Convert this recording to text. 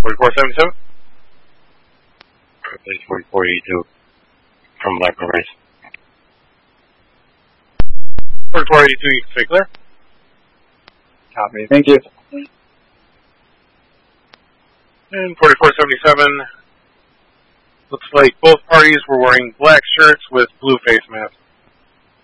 4477. Please 4482 from Blackburn Race. 4482, you can stay clear. Copy. Thank you. And 4477, looks like both parties were wearing black shirts with blue face masks.